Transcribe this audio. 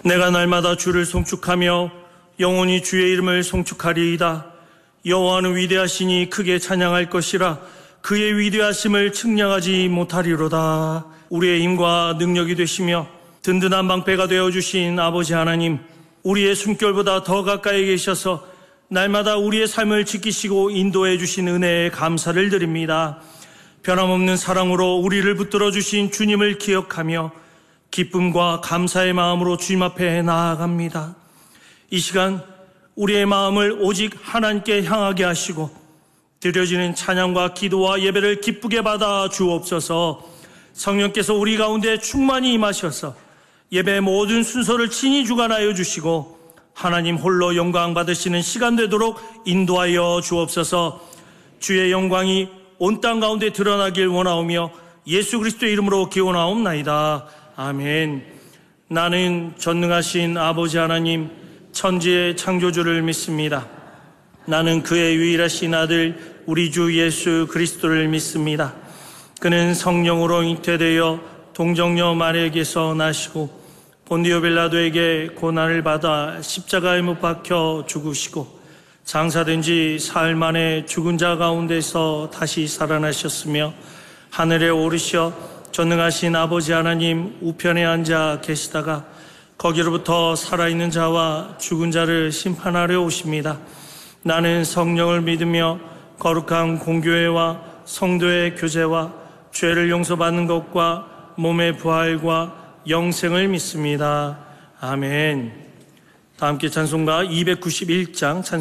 내가 날마다 주를 송축하며 영원히 주의 이름을 송축하리이다. 여호와는 위대하시니 크게 찬양할 것이라. 그의 위대하심을 측량하지 못하리로다. 우리의 힘과 능력이 되시며 든든한 방패가 되어주신 아버지 하나님, 우리의 숨결보다 더 가까이 계셔서 날마다 우리의 삶을 지키시고 인도해 주신 은혜에 감사를 드립니다. 변함없는 사랑으로 우리를 붙들어 주신 주님을 기억하며 기쁨과 감사의 마음으로 주님 앞에 나아갑니다. 이 시간 우리의 마음을 오직 하나님께 향하게 하시고 드려지는 찬양과 기도와 예배를 기쁘게 받아 주옵소서. 성령께서 우리 가운데 충만히 임하셔서 예배의 모든 순서를 친히 주관하여 주시고 하나님 홀로 영광 받으시는 시간 되도록 인도하여 주옵소서. 주의 영광이 온 땅 가운데 드러나길 원하오며 예수 그리스도의 이름으로 기원하옵나이다. 아멘. 나는 전능하신 아버지 하나님 천지의 창조주를 믿습니다. 나는 그의 유일하신 아들 우리 주 예수 그리스도를 믿습니다. 그는 성령으로 잉태되어 동정녀 마리아에게서 나시고 본디오 빌라도에게 고난을 받아 십자가에 못 박혀 죽으시고 장사된 지 사흘 만에 죽은 자 가운데서 다시 살아나셨으며 하늘에 오르셔 전능하신 아버지 하나님 우편에 앉아 계시다가 거기로부터 살아있는 자와 죽은 자를 심판하려 오십니다. 나는 성령을 믿으며 거룩한 공교회와 성도의 교제와 죄를 용서받는 것과 몸의 부활과 영생을 믿습니다. 아멘. 다 함께 찬송가 291장 찬송